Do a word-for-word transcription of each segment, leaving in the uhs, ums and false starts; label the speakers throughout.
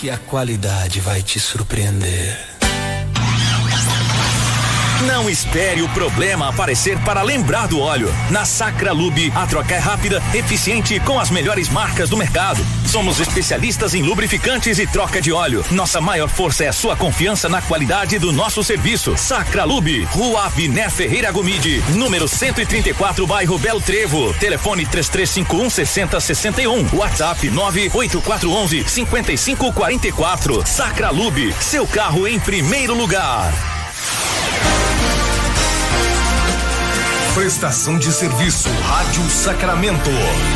Speaker 1: que a qualidade vai te surpreender.
Speaker 2: Não espere o problema aparecer para lembrar do óleo. Na Sacra Lube, a troca é rápida, eficiente e com as melhores marcas do mercado. Somos especialistas em lubrificantes e troca de óleo. Nossa maior força é a sua confiança na qualidade do nosso serviço. Sacra Lube, Rua Abiné Ferreira Gomide, número cento e trinta e quatro, bairro Belo Trevo. Telefone três três cinco um, seis zero seis um. WhatsApp nove oito quatro um um, cinco cinco quatro quatro. Sacra Lube, seu carro em primeiro lugar.
Speaker 3: Prestação de serviço Rádio Sacramento.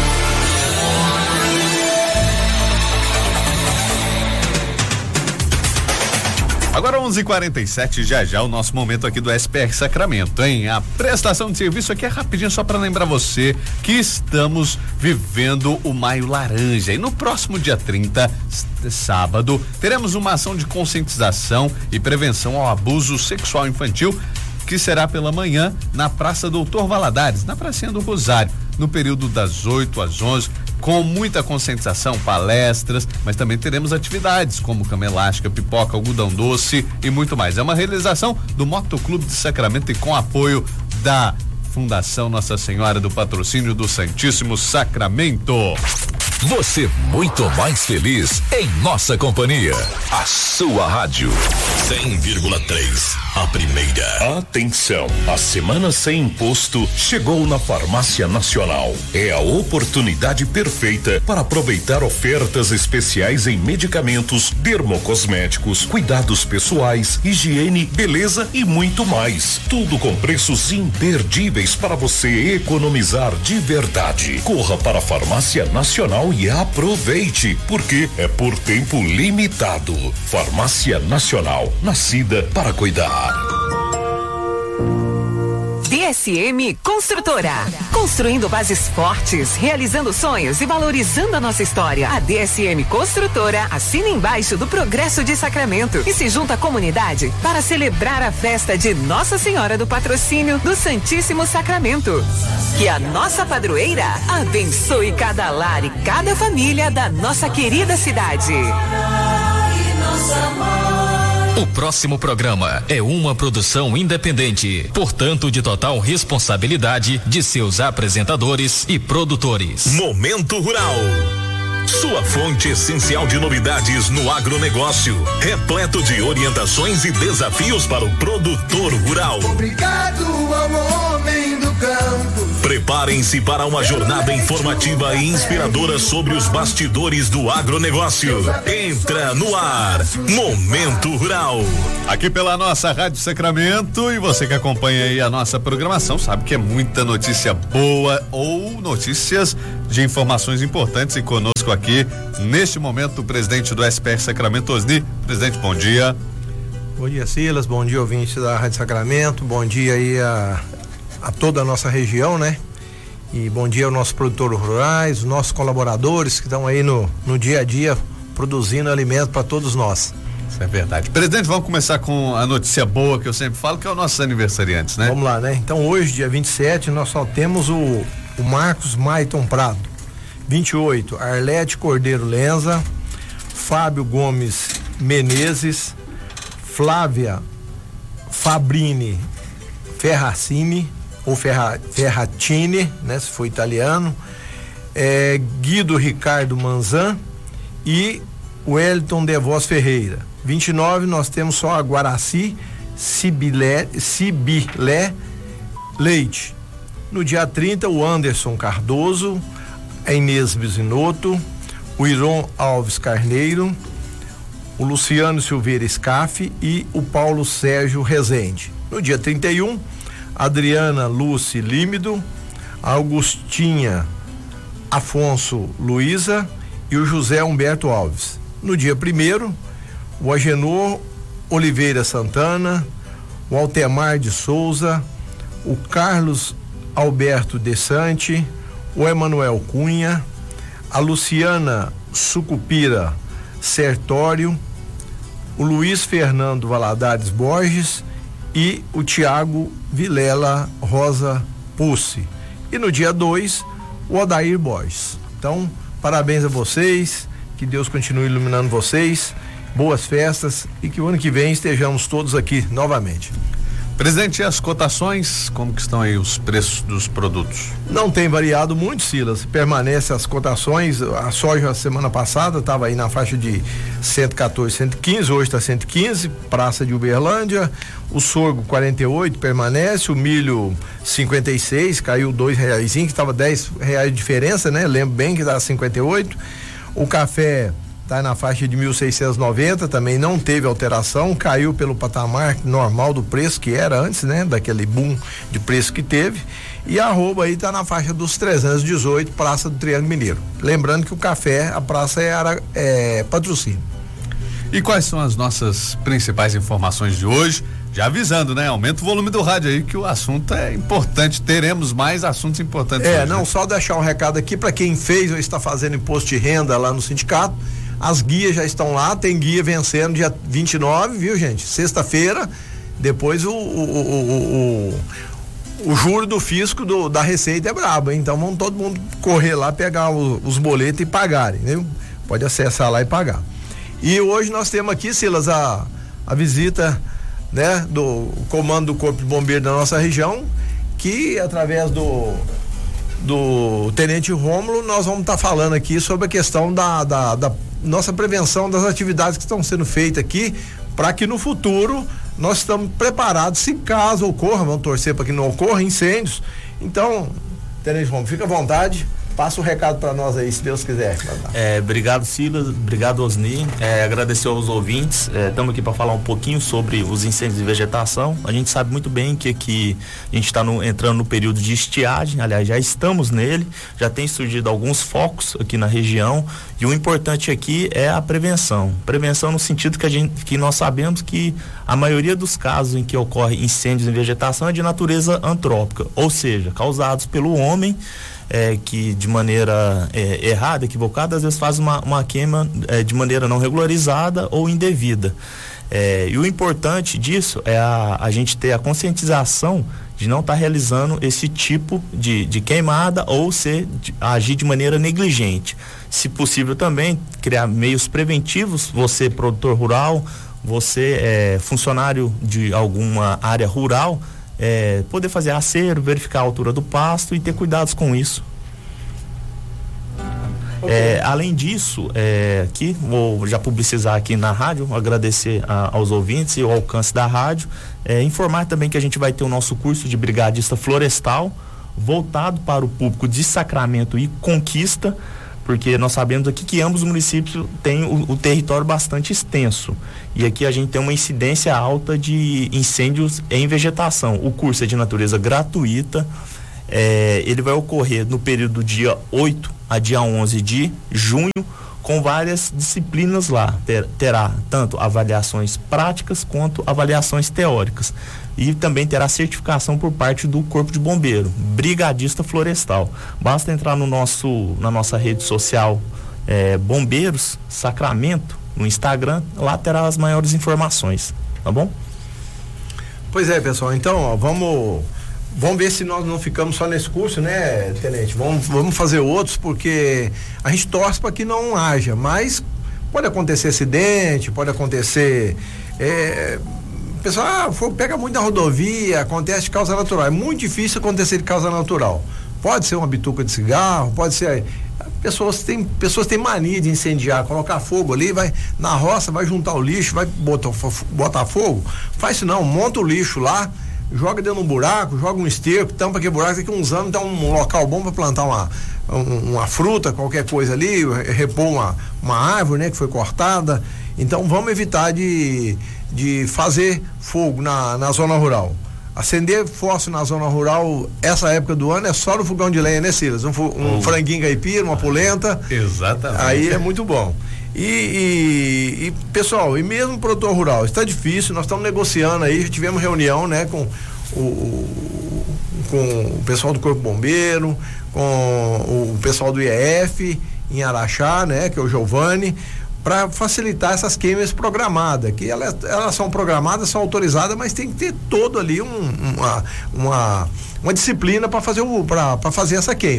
Speaker 4: Agora onze e quarenta e sete, já já o nosso momento aqui do S P R Sacramento, hein? A prestação de serviço aqui é rapidinho só para lembrar você que estamos vivendo o Maio Laranja e no próximo dia trinta, sábado, teremos uma ação de conscientização e prevenção ao abuso sexual infantil que será pela manhã na Praça Doutor Valadares, na Pracinha do Rosário, no período das oito às onze, com muita conscientização, palestras, mas também teremos atividades como cama elástica, pipoca, algodão doce e muito mais. É uma realização do Motoclube de Sacramento e com apoio da Fundação Nossa Senhora do Patrocínio do Santíssimo Sacramento.
Speaker 5: Você muito mais feliz em nossa companhia. A sua rádio.
Speaker 6: cem vírgula três, a primeira. Atenção, a semana sem imposto chegou na Farmácia Nacional. É a oportunidade perfeita para aproveitar ofertas especiais em medicamentos, dermocosméticos, cuidados pessoais, higiene, beleza e muito mais. Tudo com preços imperdíveis para você economizar de verdade. Corra para a Farmácia Nacional e aproveite, porque é por tempo limitado. Farmácia Nacional, nascida para cuidar.
Speaker 7: D S M Construtora. Construindo bases fortes, realizando sonhos e valorizando a nossa história. A D S M Construtora assina embaixo do Progresso de Sacramento e se junta à comunidade para celebrar a festa de Nossa Senhora do Patrocínio do Santíssimo Sacramento. Que a nossa padroeira abençoe cada lar e cada família da nossa querida cidade.
Speaker 5: O próximo programa é uma produção independente, portanto de total responsabilidade de seus apresentadores e produtores.
Speaker 6: Momento Rural. Sua fonte essencial de novidades no agronegócio, repleto de orientações e desafios para o produtor rural.
Speaker 8: Obrigado ao homem do campo.
Speaker 6: Preparem-se para uma jornada informativa e inspiradora sobre os bastidores do agronegócio. Entra no ar, Momento Rural.
Speaker 4: Aqui pela nossa Rádio Sacramento, e você que acompanha aí a nossa programação sabe que é muita notícia boa ou notícias de informações importantes, e conosco aqui neste momento o presidente do S P R Sacramento, Osni. Presidente, bom dia.
Speaker 9: Bom dia, Silas, bom dia, ouvintes da Rádio Sacramento, bom dia aí a, a toda a nossa região, né? E bom dia aos nossos produtores rurais, os nossos colaboradores que estão aí no, no dia a dia produzindo alimento para todos nós.
Speaker 4: Isso é verdade. Presidente, vamos começar com a notícia boa que eu sempre falo, que é o nosso aniversariantes, né?
Speaker 9: Vamos lá, né? Então hoje, dia vinte e sete, nós só temos o, o Marcos Maiton Prado. vinte e oito, Arlete Cordeiro Lenza, Fábio Gomes Menezes, Flávia Fabrini Ferracini, ou Ferra, Ferratini, né? Se for italiano, é, Guido Ricardo Manzan e Wellington Devos Ferreira. vinte e nove, nós temos só a Guaraci Sibilé, Sibilé Leite. No dia trinta, o Anderson Cardoso, a Inês Bisinotto, o Iron Alves Carneiro, o Luciano Silveira Scaff e o Paulo Sérgio Rezende. No dia trinta e um, Adriana Lúcia Límido, a Augustinha Afonso Luiza e o José Humberto Alves. No dia primeiro, o Agenor Oliveira Santana, o Altemar de Souza, o Carlos Alberto Desante, o Emanuel Cunha, a Luciana Sucupira Sertório, o Luiz Fernando Valadares Borges e o Tiago Vilela Rosa Pussi. E no dia dois, o Odair Borges. Então, parabéns a vocês, que Deus continue iluminando vocês, boas festas e que o ano que vem estejamos todos aqui novamente.
Speaker 4: Presidente, e as cotações, como que estão aí os preços dos produtos?
Speaker 9: Não tem variado muito, Silas, permanece as cotações. A soja semana passada estava aí na faixa de cento e quatorze, cento e quinze, hoje está cento e quinze, praça de Uberlândia. O sorgo quarenta e oito permanece, o milho cinquenta e seis, caiu dois reais, que estava dez reais de diferença, né? Lembro bem que estava cinquenta e oito. O café está na faixa de mil seiscentos e noventa, também não teve alteração, caiu pelo patamar normal do preço que era antes, né? Daquele boom de preço que teve. E a arroba aí está na faixa dos trezentos e dezoito, praça do Triângulo Mineiro. Lembrando que o café, a praça era é, patrocínio.
Speaker 4: E quais são as nossas principais informações de hoje? Já avisando, né? Aumenta o volume do rádio aí que o assunto é importante, teremos mais assuntos importantes.
Speaker 9: É,
Speaker 4: hoje,
Speaker 9: não,
Speaker 4: né? Só
Speaker 9: deixar um recado aqui para quem fez ou está fazendo imposto de renda lá no sindicato. As guias já estão lá, tem guia vencendo dia vinte e nove, viu, gente? Sexta-feira, depois o, o, o, o, o juro do fisco do, da Receita é brabo, hein? Então vamos todo mundo correr lá, pegar o, os boletos e pagarem, né? Pode acessar lá e pagar. E hoje nós temos aqui, Silas, a, a visita, né, do comando do Corpo de Bombeiro da nossa região, que através do do Tenente Rômulo, nós vamos estar tá falando aqui sobre a questão da, da, da nossa prevenção das atividades que estão sendo feitas aqui, para que no futuro nós estamos preparados se caso ocorra, vamos torcer para que não ocorra incêndios. Então, Tenente Rômulo, fica à vontade, passa o recado para nós aí, se Deus quiser.
Speaker 10: É, obrigado, Silas, obrigado, Osni, é, agradecer aos ouvintes, estamos é, aqui para falar um pouquinho sobre os incêndios de vegetação. A gente sabe muito bem que aqui a gente está entrando no período de estiagem, aliás, já estamos nele, já tem surgido alguns focos aqui na região, e o importante aqui é a prevenção, prevenção no sentido que, a gente, que nós sabemos que a maioria dos casos em que ocorre incêndios em vegetação é de natureza antrópica, ou seja, causados pelo homem, É, que de maneira é, errada, equivocada, às vezes faz uma, uma queima é, de maneira não regularizada ou indevida. É, e o importante disso é a, a gente ter a conscientização de não estar tá realizando esse tipo de, de queimada ou ser, de, agir de maneira negligente. Se possível também, criar meios preventivos, você produtor rural, você é, funcionário de alguma área rural, É, poder fazer acero, verificar a altura do pasto e ter cuidados com isso. Okay. É, além disso, é, aqui vou já publicizar aqui na rádio, agradecer a, aos ouvintes e o alcance da rádio, é, informar também que a gente vai ter o nosso curso de brigadista florestal voltado para o público de Sacramento e Conquista, porque nós sabemos aqui que ambos os municípios têm o, o território bastante extenso e aqui a gente tem uma incidência alta de incêndios em vegetação. O curso é de natureza gratuita, é, ele vai ocorrer no período do dia oito a dia onze de junho, com várias disciplinas lá. Ter, terá tanto avaliações práticas quanto avaliações teóricas. E também terá certificação por parte do Corpo de Bombeiro, brigadista florestal. Basta entrar no nosso, na nossa rede social é, Bombeiros Sacramento, no Instagram, lá terá as maiores informações, tá bom?
Speaker 9: Pois é, pessoal, então, ó, vamos vamos ver se nós não ficamos só nesse curso, né, Tenente? Vamos, vamos fazer outros, porque a gente torce para que não haja, mas pode acontecer acidente, pode acontecer é, pessoal, ah, fogo pega muito na rodovia, acontece de causa natural. É muito difícil acontecer de causa natural. Pode ser uma bituca de cigarro, pode ser. Pessoas têm, pessoas têm mania de incendiar, colocar fogo ali, vai na roça, vai juntar o lixo, vai botar, botar fogo. Faz isso não, monta o lixo lá, joga dentro de um buraco, joga um esterco, tampa aquele buraco, daqui a uns anos dá um local bom para plantar uma, um, uma fruta, qualquer coisa ali, repor uma, uma árvore, né, que foi cortada. Então vamos evitar de, de fazer fogo na, na zona rural. Acender fósforo na zona rural, essa época do ano, é só no fogão de lenha, né, Silas? Um, um oh. franguinho caipira, uma polenta.
Speaker 4: Exatamente.
Speaker 9: Aí é muito bom. E, e, e pessoal, e mesmo o produtor rural, está difícil, nós estamos negociando aí, já tivemos reunião, né, com o, com o pessoal do Corpo Bombeiro, com o pessoal do I E F em Araxá, né, que é o Giovanni, para facilitar essas queimas programadas, que elas, elas são programadas, são autorizadas, mas tem que ter todo ali um, uma, uma, uma disciplina para fazer o para fazer essa queima.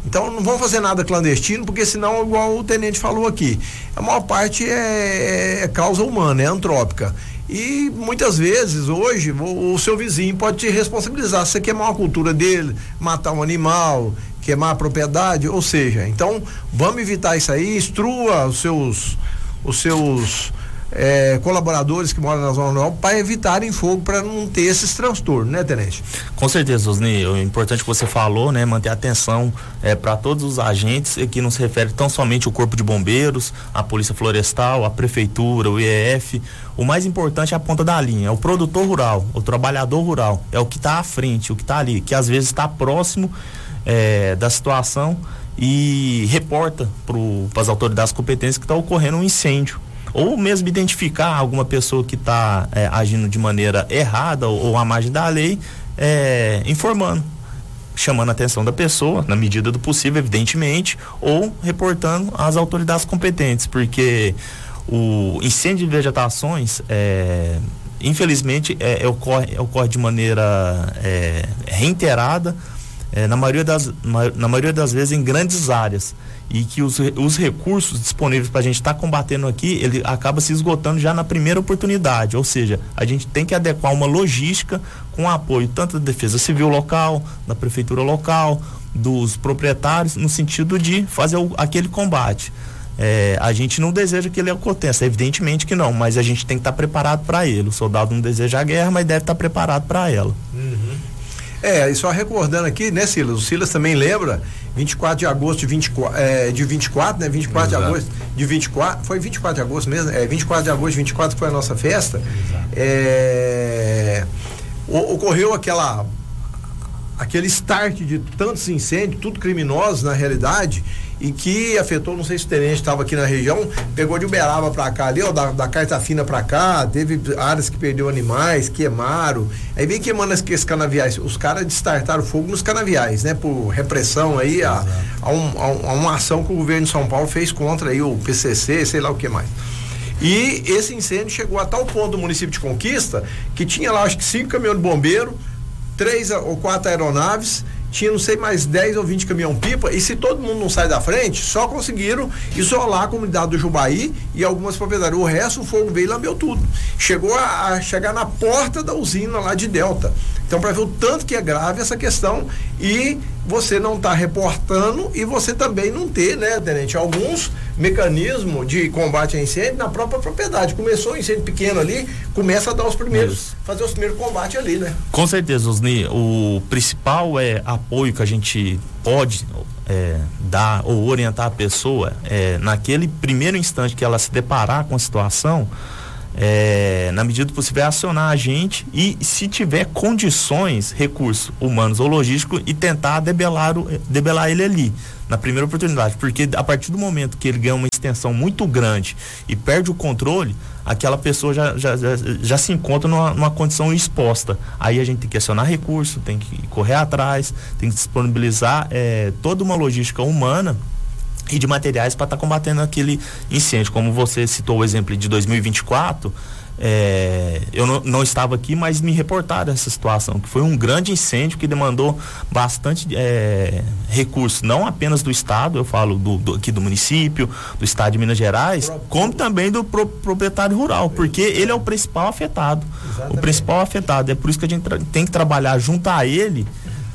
Speaker 9: Então não vão fazer nada clandestino, porque senão, igual o tenente falou aqui, a maior parte é, é causa humana, é antrópica. E muitas vezes, hoje, o, o seu vizinho pode te responsabilizar se você queimar uma cultura dele, matar um animal, queimar a propriedade, ou seja, então vamos evitar isso aí, instrua os seus, os seus é, colaboradores que moram na zona rural para evitarem fogo, para não ter esses transtornos, né, tenente?
Speaker 10: Com certeza, Osni, o importante que você falou, né, manter a atenção é, para todos os agentes, que não se refere tão somente ao Corpo de Bombeiros, a Polícia Florestal, a Prefeitura, o I E F. O mais importante é a ponta da linha, é o produtor rural, o trabalhador rural, é o que está à frente, o que está ali, que às vezes está próximo é, da situação e reporta para as autoridades competentes que está ocorrendo um incêndio. Ou mesmo identificar alguma pessoa que está é, agindo de maneira errada ou, ou à margem da lei, é, informando, chamando a atenção da pessoa, na medida do possível, evidentemente, ou reportando às autoridades competentes, porque o incêndio de vegetações, é, infelizmente, é, é, ocorre, ocorre de maneira é, reiterada, é, na, maioria das, na maioria das vezes em grandes áreas. E que os, os recursos disponíveis para a gente estar tá combatendo aqui, ele acaba se esgotando já na primeira oportunidade, ou seja, a gente tem que adequar uma logística com o apoio tanto da Defesa Civil local, da Prefeitura local, dos proprietários, no sentido de fazer o, aquele combate. É, a gente não deseja que ele aconteça, evidentemente que não, mas a gente tem que estar tá preparado para ele. O soldado não deseja a guerra, mas deve estar tá preparado para ela.
Speaker 9: Uhum. É, e só recordando aqui, né, Silas? O Silas também lembra, vinte e quatro de agosto de, vinte, é, de vinte e quatro, né? vinte e quatro Exato. de agosto de vinte e quatro, foi vinte e quatro de agosto mesmo? É, vinte e quatro de agosto de vinte e quatro foi a nossa festa. É, o, ocorreu aquela, aquele start de tantos incêndios, tudo criminosos na realidade, e que afetou, não sei se o tenente estava aqui na região, pegou de Uberaba para cá ali, ó, da, da Carta Fina para cá, teve áreas que perdeu animais, queimaram, aí vem queimando esses canaviais, os caras destartaram fogo nos canaviais, né, por repressão aí a, a, um, a, um, a uma ação que o governo de São Paulo fez contra aí o P C C, sei lá o que mais. E esse incêndio chegou a tal ponto do município de Conquista, que tinha lá acho que cinco caminhões de bombeiro, três ou quatro aeronaves, tinha não sei mais dez ou vinte caminhão-pipa, e se todo mundo não sai da frente, só conseguiram isolar a comunidade do Jubaí e algumas propriedades. O resto, o fogo veio e lambeu tudo. Chegou a, a chegar na porta da usina lá de Delta. Então, para ver o tanto que é grave essa questão, e você não está reportando, e você também não ter, né, tenente, alguns mecanismos de combate a incêndio na própria propriedade. Começou um incêndio pequeno ali, começa a dar os primeiros, Isso. fazer os primeiros combates ali, né?
Speaker 10: Com certeza, Osni, o principal é apoio que a gente pode é, dar ou orientar a pessoa é, naquele primeiro instante que ela se deparar com a situação. É, na medida do possível, é acionar a gente e, se tiver condições, recursos humanos ou logísticos, e tentar debelar, o, debelar ele ali, na primeira oportunidade, porque a partir do momento que ele ganha uma extensão muito grande e perde o controle, aquela pessoa já, já, já, já se encontra numa, numa condição exposta. Aí a gente tem que acionar recursos, tem que correr atrás, tem que disponibilizar é, toda uma logística humana e de materiais para estar tá combatendo aquele incêndio. Como você citou o exemplo de dois mil e vinte e quatro, é, eu não, não estava aqui, mas me reportaram essa situação, que foi um grande incêndio que demandou bastante é, recursos, não apenas do estado, eu falo do, do, aqui do município, do estado de Minas Gerais, como também do pro, proprietário rural, porque ele é o principal afetado. Exatamente. O principal afetado, é por isso que a gente tra- tem que trabalhar junto a ele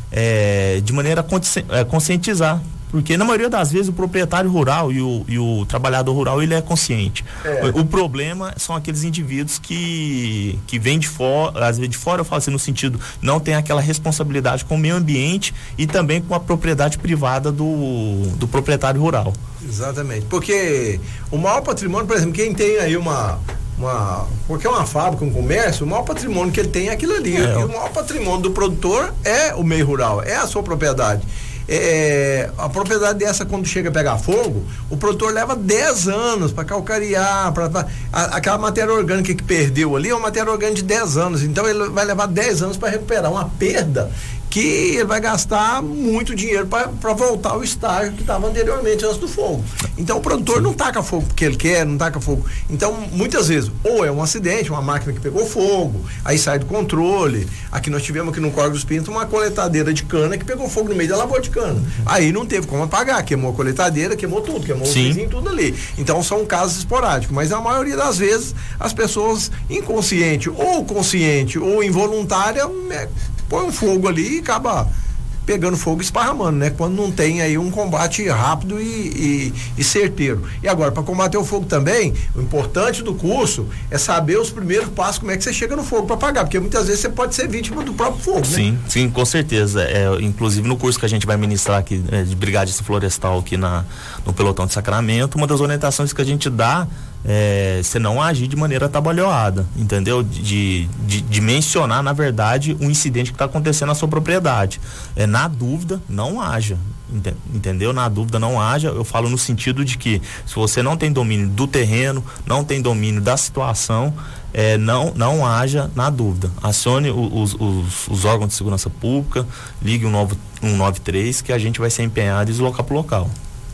Speaker 10: é, de maneira a é, conscientizar. Porque na maioria das vezes o proprietário rural e o, e o trabalhador rural, ele é consciente. É. O, o problema são aqueles indivíduos que, que vêm de fora, às vezes de fora eu falo assim, no sentido, não tem aquela responsabilidade com o meio ambiente e também com a propriedade privada do, do proprietário rural.
Speaker 9: Exatamente, porque o maior patrimônio, por exemplo, quem tem aí uma... Uma, porque é uma fábrica, um comércio, o maior patrimônio que ele tem é aquilo ali. É. E o maior patrimônio do produtor é o meio rural, é a sua propriedade. É, a propriedade dessa, quando chega a pegar fogo, o produtor leva dez anos para calcarear, pra, pra, a, aquela matéria orgânica que perdeu ali é uma matéria orgânica de dez anos, então ele vai levar dez anos para recuperar uma perda que ele vai gastar muito dinheiro para voltar ao estágio que estava anteriormente, antes do fogo. Então o produtor Sim. não taca fogo porque ele quer, não taca fogo. Então, muitas vezes, ou é um acidente, uma máquina que pegou fogo, aí sai do controle. Aqui nós tivemos aqui no Córrego dos Pintos uma coletadeira de cana que pegou fogo no meio da lavoura de cana. Aí não teve como apagar, queimou a coletadeira, queimou tudo, queimou os vizinhos, tudo ali. Então são casos esporádicos, mas na maioria das vezes as pessoas inconsciente ou consciente ou involuntária né, põe um fogo ali e acaba pegando fogo e esparramando, né? Quando não tem aí um combate rápido e, e, e certeiro. E agora, para combater o fogo também, o importante do curso é saber os primeiros passos, como é que você chega no fogo para apagar, porque muitas vezes você pode ser vítima do próprio fogo,
Speaker 10: sim,
Speaker 9: né?
Speaker 10: Sim, com certeza. É, inclusive no curso que a gente vai ministrar aqui é, de brigadista florestal aqui na, no pelotão de Sacramento, uma das orientações que a gente dá é você não agir de maneira atabalhoada, entendeu? De, de, de mencionar, na verdade, um incidente que está acontecendo na sua propriedade. É, na dúvida, não haja, entendeu? Na dúvida, não haja. Eu falo no sentido de que se você não tem domínio do terreno, não tem domínio da situação, é, não, não haja na dúvida. Acione os, os, os órgãos de segurança pública, ligue um nove três que a gente vai ser empenhado e deslocar para o local.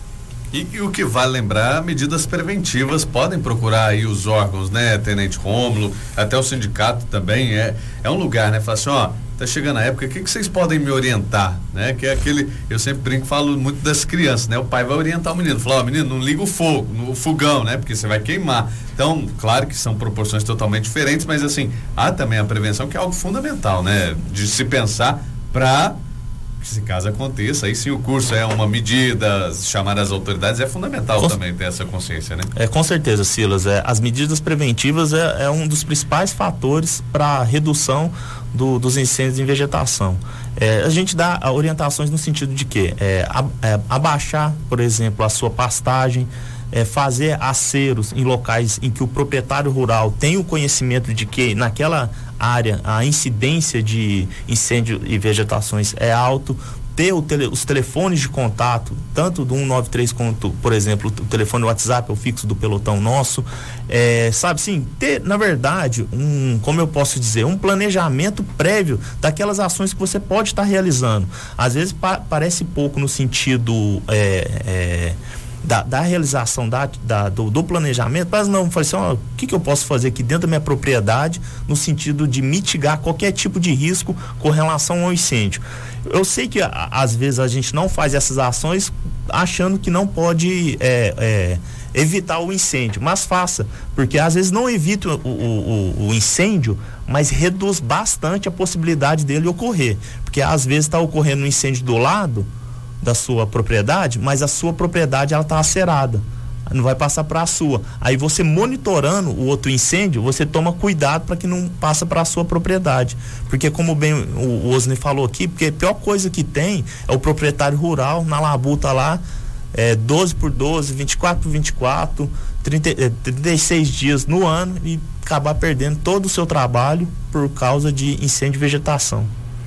Speaker 4: E, e o que vale lembrar, medidas preventivas, podem procurar aí os órgãos, né, Tenente Rômulo, até o sindicato também, é, é um lugar, né, fala assim, ó, tá chegando a época, o que que vocês podem me orientar, né, que é aquele, eu sempre brinco, falo muito das crianças, né, o pai vai orientar o menino, fala, ó, menino, não liga o fogo, no fogão, né, porque você vai queimar. Então, claro que são proporções totalmente diferentes, mas assim, há também a prevenção, que é algo fundamental, né, de se pensar para se caso aconteça, aí sim o curso é uma medida, chamar as autoridades é fundamental com, também ter essa consciência, né?
Speaker 10: É, com certeza, Silas, é, as medidas preventivas é, é um dos principais fatores para a redução do, dos incêndios em vegetação. É, a gente dá orientações no sentido de que é, ab, é, abaixar, por exemplo, a sua pastagem, É, fazer aceros em locais em que o proprietário rural tem o conhecimento de que naquela área a incidência de incêndio e vegetações é alto, ter o tele, os telefones de contato, tanto do cento e noventa e três quanto, por exemplo, o telefone WhatsApp, o fixo do pelotão nosso, é, sabe sim, ter, na verdade, um, como eu posso dizer, um planejamento prévio daquelas ações que você pode estar realizando. Às vezes pa, parece pouco no sentido é, é, Da, da realização da, da, do, do planejamento, mas não, falei assim, ó, o que que eu posso fazer aqui dentro da minha propriedade no sentido de mitigar qualquer tipo de risco com relação ao incêndio. Eu sei que a, às vezes a gente não faz essas ações achando que não pode é, é, evitar o incêndio, mas faça, porque às vezes não evita o, o, o incêndio, mas reduz bastante a possibilidade dele ocorrer, porque às vezes está ocorrendo um incêndio do lado da sua propriedade, mas a sua propriedade ela está acerada, não vai passar para a sua. Aí você monitorando o outro incêndio, você toma cuidado para que não passe para a sua propriedade, porque como bem o, o Osni falou aqui, porque a pior coisa que tem é o proprietário rural na labuta lá, é, doze por doze, vinte e quatro por vinte e quatro, trinta, é, trinta e seis dias no ano e acabar perdendo todo o seu trabalho por causa de incêndio e vegetação.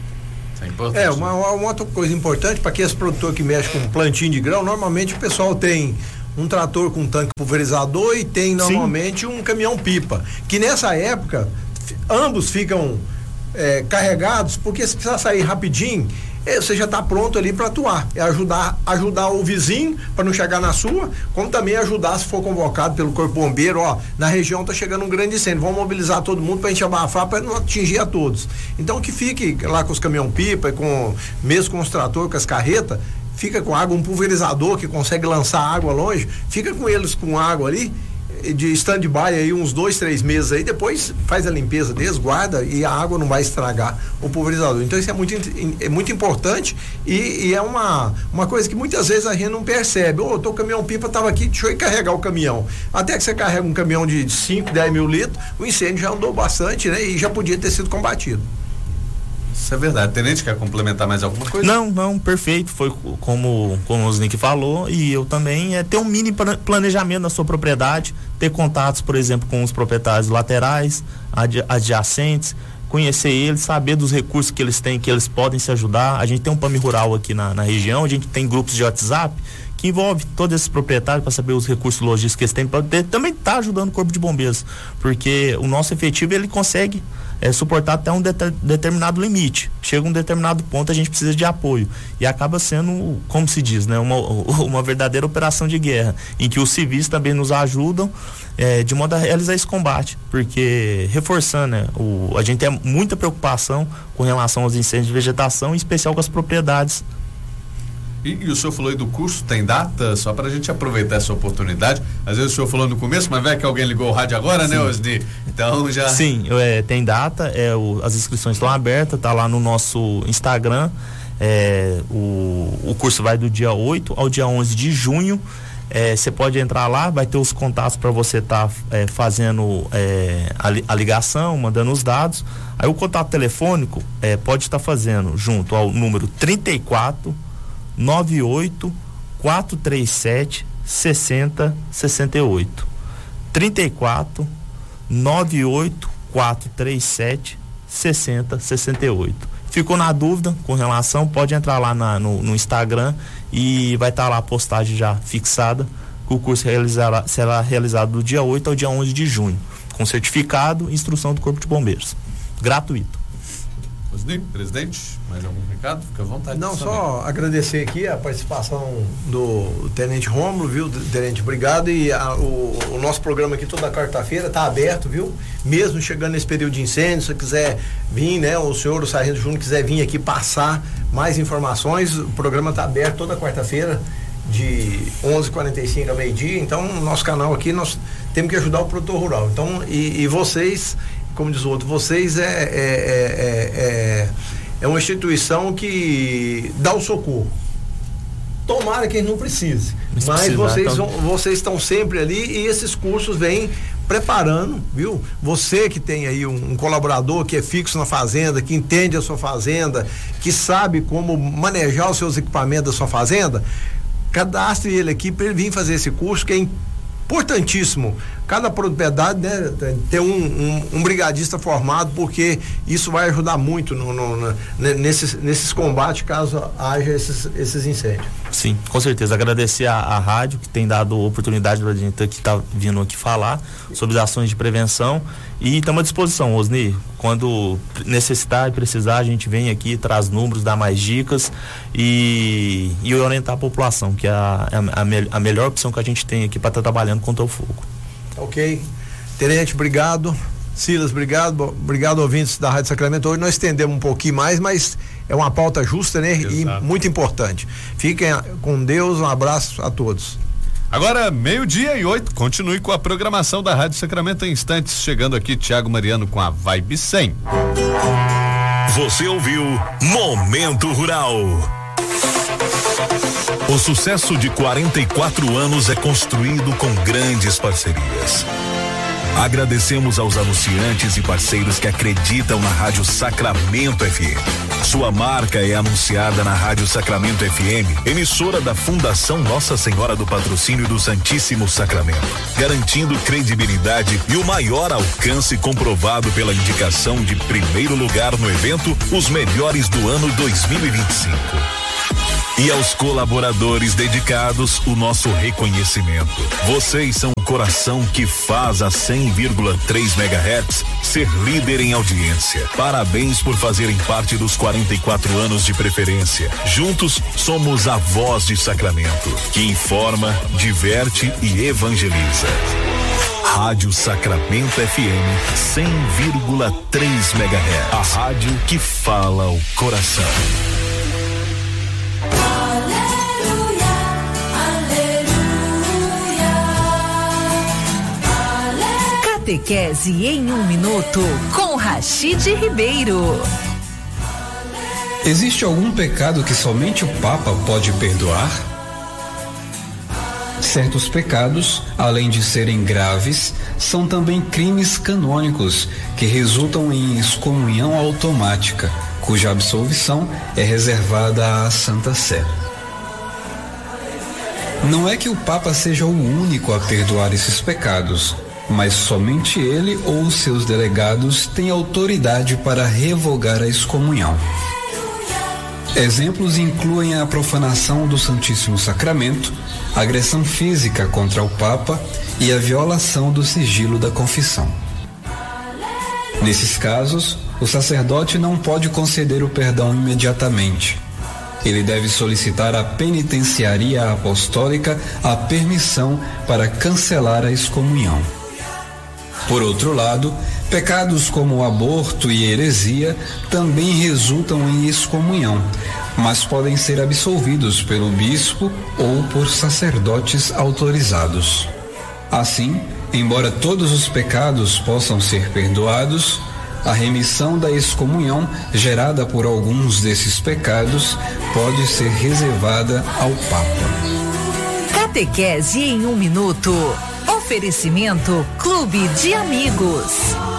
Speaker 9: É, é uma, uma outra coisa importante para aqueles produtores que mexem com plantio de grão, normalmente o pessoal tem um trator com tanque pulverizador e tem normalmente Sim. um caminhão pipa, que nessa época f- ambos ficam é, carregados, porque se precisar sair rapidinho, é, você já está pronto ali para atuar, é ajudar, ajudar o vizinho para não chegar na sua, como também ajudar se for convocado pelo corpo bombeiro, ó, na região está chegando um grande incêndio, vamos mobilizar todo mundo para a gente abafar, para não atingir a todos. Então que fique lá com os caminhão pipa, com, mesmo com os tratores, com as carretas, fica com água, um pulverizador que consegue lançar água longe, fica com eles com água ali, de stand-by aí uns dois, três meses aí, depois faz a limpeza deles, guarda e a água não vai estragar o pulverizador. Então isso é muito, é muito importante e, e é uma, uma coisa que muitas vezes a gente não percebe. Ô, oh, o caminhão pipa tava aqui, deixa eu ir carregar o caminhão. Até que você carrega um caminhão de cinco, dez mil litros, o incêndio já andou bastante, né? E já podia ter sido combatido.
Speaker 4: Isso é verdade. Tenente, quer complementar mais alguma coisa?
Speaker 10: Não, não, perfeito. Foi como, como o Znick falou, e eu também é ter um mini planejamento na sua propriedade, ter contatos, por exemplo, com os proprietários laterais, adjacentes, conhecer eles, saber dos recursos que eles têm, que eles podem se ajudar. A gente tem um P A M rural aqui na, na região, a gente tem grupos de WhatsApp que envolve todos esses proprietários para saber os recursos logísticos que eles têm, para também estar tá ajudando o Corpo de Bombeiros, porque o nosso efetivo ele consegue é, suportar até um det- determinado limite. Chega um determinado ponto, a gente precisa de apoio. E acaba sendo, como se diz, né, uma, uma verdadeira operação de guerra, em que os civis também nos ajudam é, de modo a realizar esse combate. Porque, reforçando, né, o, a gente tem muita preocupação com relação aos incêndios de vegetação, em especial com as propriedades.
Speaker 4: E, e o senhor falou aí do curso, tem data? Só para a gente aproveitar essa oportunidade. Às vezes o senhor falou no começo, mas vai que alguém ligou o rádio agora, Sim. né, Osni? Então já.
Speaker 10: Sim, é, tem data, é, o, as inscrições estão abertas, tá lá no nosso Instagram. É, o, o curso vai do dia oito ao dia onze de junho. Você é, pode entrar lá, vai ter os contatos para você estar tá, é, fazendo é, a, a ligação, mandando os dados. Aí o contato telefônico é, pode estar tá fazendo junto ao número trinta e quatro, noventa e oito, quatrocentos e trinta e sete, sessenta, sessenta e oito. trinta e quatro, noventa e oito, quatrocentos e trinta e sete, sessenta, sessenta e oito. Ficou na dúvida com relação, pode entrar lá na, no, no Instagram e vai estar tá lá a postagem já fixada, que o curso realizará, será realizado do dia oito ao dia onze de junho, com certificado e instrução do Corpo de Bombeiros. Gratuito.
Speaker 4: Osni, presidente, mais algum recado? Fica à vontade.
Speaker 9: Não, só agradecer aqui a participação do Tenente Rômulo, viu, Tenente, obrigado, e a, o, o nosso programa aqui toda quarta-feira está aberto, viu, mesmo chegando nesse período de incêndio, se você quiser vir, né, o senhor, o Sargento Júnior, quiser vir aqui passar mais informações, o programa está aberto toda quarta-feira, de onze e quarenta e cinco a meio-dia. Então, no nosso canal aqui, nós temos que ajudar o produtor rural, então, e, e vocês, como diz o outro, vocês é, é, é, é, é uma instituição que dá o socorro. Tomara que não precise, mas, mas vocês, então... vão, vocês estão sempre ali e esses cursos vêm preparando, viu? Você que tem aí um, um colaborador que é fixo na fazenda, que entende a sua fazenda, que sabe como manejar os seus equipamentos da sua fazenda, cadastre ele aqui para ele vir fazer esse curso, que é importantíssimo. Cada propriedade, né, ter um, um, um brigadista formado, porque isso vai ajudar muito no, no, no, nesses, nesses combates, caso haja esses, esses incêndios.
Speaker 10: Sim, com certeza. Agradecer a, a rádio que tem dado oportunidade para a gente que está vindo aqui falar sobre as ações de prevenção, e estamos à disposição, Osni. Quando necessitar e precisar, a gente vem aqui, traz números, dá mais dicas e, e orientar a população, que é a, a, a, me, a melhor opção que a gente tem aqui para estar tá trabalhando contra o fogo.
Speaker 9: Ok. Tenente, obrigado. Silas, obrigado. Obrigado, ouvintes da Rádio Sacramento. Hoje nós estendemos um pouquinho mais, mas é uma pauta justa, né? Exato. E muito importante. Fiquem com Deus, um abraço a todos.
Speaker 4: Agora, meio-dia e oito, continue com a programação da Rádio Sacramento em instantes. Chegando aqui, Thiago Mariano com a Vibe cem.
Speaker 6: Você ouviu Momento Rural. O sucesso de quarenta e quatro anos é construído com grandes parcerias. Agradecemos aos anunciantes e parceiros que acreditam na Rádio Sacramento F M. Sua marca é anunciada na Rádio Sacramento F M, emissora da Fundação Nossa Senhora do Patrocínio do Santíssimo Sacramento, garantindo credibilidade e o maior alcance comprovado pela indicação de primeiro lugar no evento Os Melhores do Ano dois mil e vinte e cinco. E aos colaboradores dedicados, o nosso reconhecimento. Vocês são o coração que faz a cem vírgula três megahertz ser líder em audiência. Parabéns por fazerem parte dos quarenta e quatro anos de preferência. Juntos, somos a voz de Sacramento, que informa, diverte e evangeliza. Rádio Sacramento F M cem vírgula três megahertz. A rádio que fala o coração.
Speaker 7: Catequese em um minuto com Rachid Ribeiro.
Speaker 11: Existe algum pecado que somente o Papa pode perdoar? Certos pecados, além de serem graves, são também crimes canônicos que resultam em excomunhão automática, cuja absolvição é reservada à Santa Sé. Não é que o Papa seja o único a perdoar esses pecados, mas somente ele ou os seus delegados têm autoridade para revogar a excomunhão. Exemplos incluem a profanação do Santíssimo Sacramento, a agressão física contra o Papa e a violação do sigilo da confissão. Nesses casos, o sacerdote não pode conceder o perdão imediatamente. Ele deve solicitar à penitenciaria apostólica a permissão para cancelar a excomunhão. Por outro lado, pecados como o aborto e heresia também resultam em excomunhão, mas podem ser absolvidos pelo bispo ou por sacerdotes autorizados. Assim, embora todos os pecados possam ser perdoados, a remissão da excomunhão gerada por alguns desses pecados pode ser reservada ao Papa.
Speaker 12: Catequese em um minuto. Oferecimento Clube de Amigos.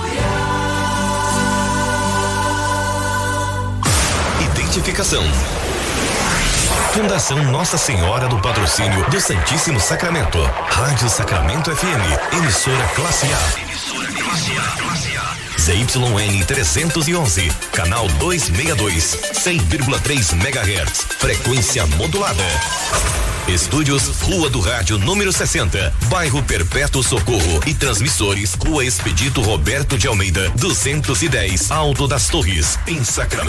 Speaker 13: Identificação. Fundação Nossa Senhora do Patrocínio do Santíssimo Sacramento. Rádio Sacramento F M. Emissora Classe A. Emissora Classe A. Classe A. Z Y N trezentos e onze, canal duzentos e sessenta e dois, cem vírgula três megahertz, frequência modulada. Estúdios Rua do Rádio número sessenta, bairro Perpétuo Socorro e transmissores Rua Expedito Roberto de Almeida, duzentos e dez, Alto das Torres, em Sacramento.